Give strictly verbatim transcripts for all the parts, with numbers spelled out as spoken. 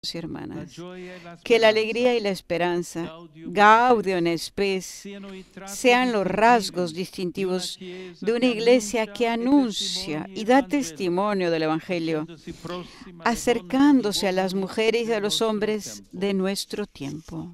y hermanas, que la alegría y la esperanza, Gaudium et Spes, sean los rasgos distintivos de una iglesia que anuncia y da testimonio del Evangelio, acercándose a las mujeres y a los hombres de nuestro tiempo.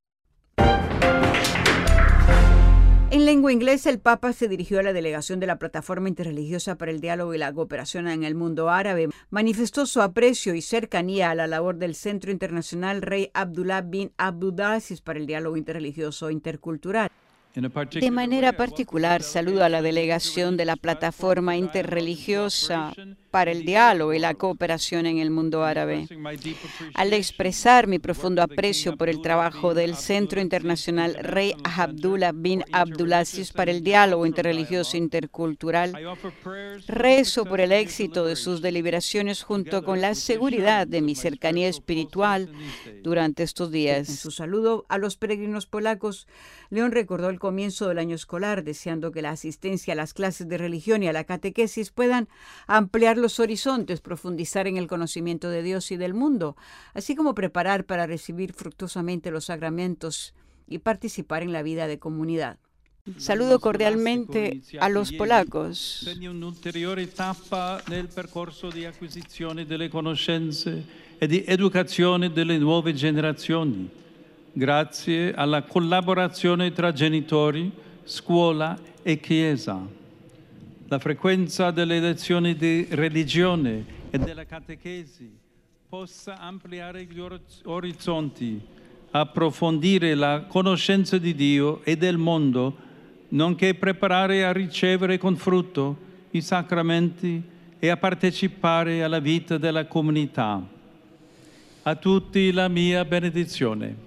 En lengua inglesa, el Papa se dirigió a la delegación de la Plataforma Interreligiosa para el Diálogo y la Cooperación en el Mundo Árabe. Manifestó su aprecio y cercanía a la labor del Centro Internacional Rey Abdullah bin Abdulaziz para el Diálogo Interreligioso e Intercultural. De manera particular, saludo a la delegación de la Plataforma Interreligiosa para el Diálogo y la Cooperación en el Mundo Árabe. Al expresar mi profundo aprecio por el trabajo del Centro Internacional Rey Abdullah bin Abdulaziz para el Diálogo Interreligioso e Intercultural, rezo por el éxito de sus deliberaciones junto con la seguridad de mi cercanía espiritual durante estos días. En su saludo a los peregrinos polacos, León recordó el comienzo del año escolar, deseando que la asistencia a las clases de religión y a la catequesis puedan ampliar los horizontes, profundizar en el conocimiento de Dios y del mundo, así como preparar para recibir fructuosamente los sacramentos y participar en la vida de comunidad. Saludo cordialmente a los polacos. Segna un'ulteriore tappa nel percorso di acquisizione delle conoscenze e di educazione delle nuove generazioni, grazie alla collaborazione tra genitori, scuola e Chiesa. La frequenza delle lezioni di religione e della catechesi possa ampliare gli orizzonti, approfondire la conoscenza di Dio e del mondo, nonché preparare a ricevere con frutto i sacramenti e a partecipare alla vita della comunità. A tutti la mia benedizione.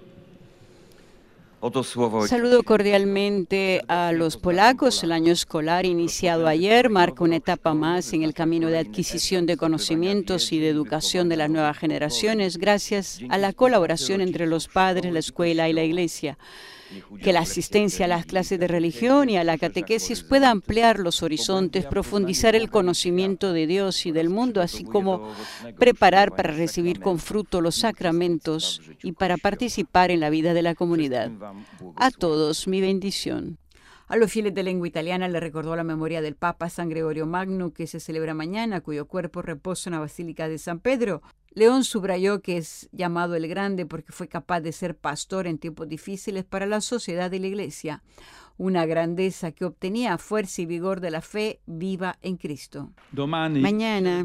Saludo cordialmente a los polacos. El año escolar iniciado ayer marca una etapa más en el camino de adquisición de conocimientos y de educación de las nuevas generaciones, gracias a la colaboración entre los padres, la escuela y la iglesia. Que la asistencia a las clases de religión y a la catequesis pueda ampliar los horizontes, profundizar el conocimiento de Dios y del mundo, así como preparar para recibir con fruto los sacramentos y para participar en la vida de la comunidad. A todos, mi bendición. A los fieles de lengua italiana le recordó la memoria del Papa San Gregorio Magno, que se celebra mañana, cuyo cuerpo reposa en la Basílica de San Pedro. León subrayó que es llamado el Grande porque fue capaz de ser pastor en tiempos difíciles para la sociedad y la Iglesia, una grandeza que obtenía fuerza y vigor de la fe viva en Cristo. Domani Mañana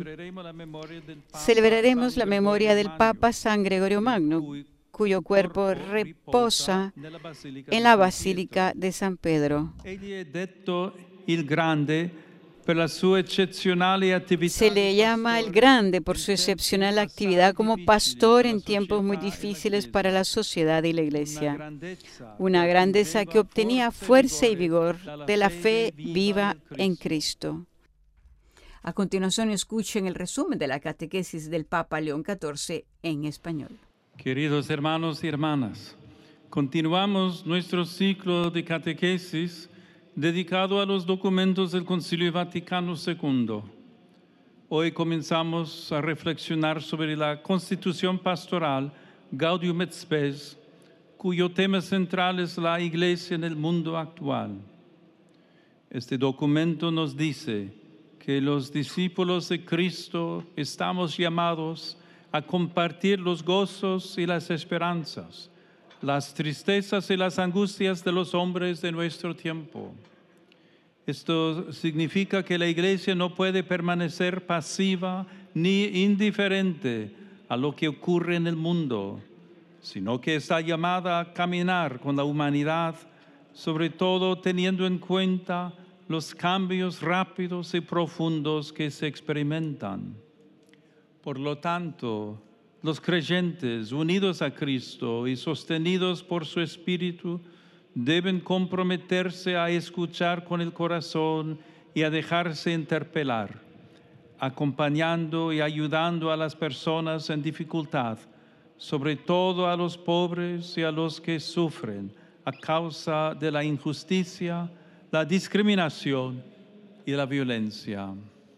celebraremos la memoria del Papa San Gregorio Magno, cuyo cuerpo reposa en la Basílica de San Pedro. Egli è detto il Grande per la sua eccezionale attività. Se le llama el Grande por su excepcional actividad como pastor en tiempos muy difíciles para la sociedad y la Iglesia, una grandeza que obtenía fuerza y vigor de la fe viva en Cristo. A continuación, escuchen el resumen de la catequesis del Papa León catorce en español. Queridos hermanos y hermanas, continuamos nuestro ciclo de catequesis dedicado a los documentos del Concilio Vaticano segundo. Hoy comenzamos a reflexionar sobre la Constitución Pastoral Gaudium et Spes, cuyo tema central es la Iglesia en el mundo actual. Este documento nos dice que los discípulos de Cristo estamos llamados a compartir los gozos y las esperanzas, las tristezas y las angustias de los hombres de nuestro tiempo. Esto significa que la Iglesia no puede permanecer pasiva ni indiferente a lo que ocurre en el mundo, sino que está llamada a caminar con la humanidad, sobre todo teniendo en cuenta los cambios rápidos y profundos que se experimentan. Por lo tanto, los creyentes unidos a Cristo y sostenidos por su Espíritu deben comprometerse a escuchar con el corazón y a dejarse interpelar, acompañando y ayudando a las personas en dificultad, sobre todo a los pobres y a los que sufren a causa de la injusticia, la discriminación y la violencia.